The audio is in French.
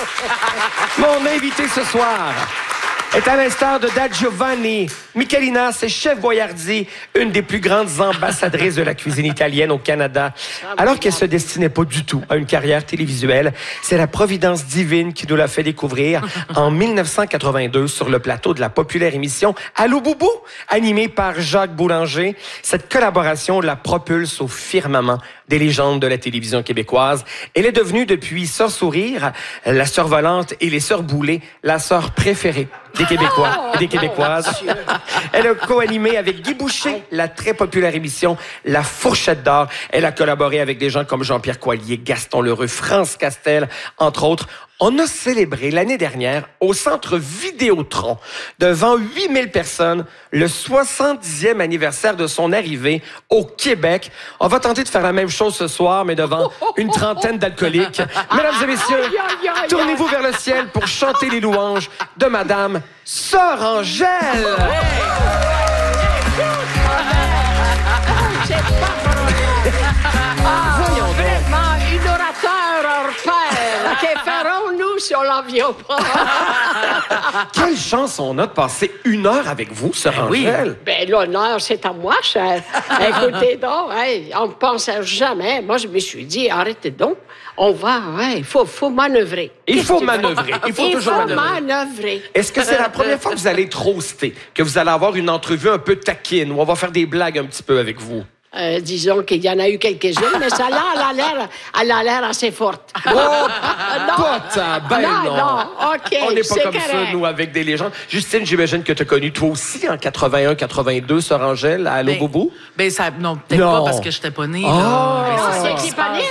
Mon invité ce soir est à l'instar de Da Giovanni. Michelina, c'est chef Boyardi, une des plus grandes ambassadrices de la cuisine italienne au Canada. Alors qu'elle se destinait pas du tout à une carrière télévisuelle, c'est la providence divine qui nous l'a fait découvrir en 1982 sur le plateau de la populaire émission Allô Boubou, animée par Jacques Boulanger. Cette collaboration la propulse au firmament des légendes de la télévision québécoise. Elle est devenue depuis Sœur Sourire, la Sœur Volante et les Sœurs Boulay, la sœur préférée des Québécois et des Québécoises. Elle a co-animé avec Guy Boucher la très populaire émission La Fourchette d'Or. Elle a collaboré avec des gens comme Jean-Pierre Coallier, Gaston Leroux, France Castel, entre autres. On a célébré l'année dernière au Centre Vidéotron, devant 8000 personnes, le 70e anniversaire de son arrivée au Québec. On va tenter de faire la même chose ce soir, mais devant une trentaine d'alcooliques. Mesdames et messieurs, tournez-vous vers le ciel pour chanter les louanges de Madame Sœur Angèle. Voyons vraiment, une orateur hors pair. Que ferons-nous si on l'avion pas? Quelle chance on a de passer 1 heure avec vous, Sœur Angèle. Ben, l'honneur, c'est à moi, cher. Écoutez donc, hey, on ne pensait jamais. Moi, je me suis dit, arrêtez donc. On va, il faut manœuvrer. Il faut manœuvrer. Il faut toujours manœuvrer. Est-ce que c'est la première fois que vous allez être roasté, que vous allez avoir une entrevue un peu taquine, où on va faire des blagues un petit peu avec vous? Disons qu'il y en a eu quelques-unes, mais celle-là, elle a l'air assez forte. Oh, pas tant, ben non. OK, On n'est pas comme correct. ça, nous, avec des légendes. Justine, j'imagine que tu as connu toi aussi en 81-82, Sœur Angèle, à Allô Boubou? Ben, ça, non, peut-être pas parce que je n'étais pas née. Oh! Là. Mais c'est ça C'est qui se pas passe. né,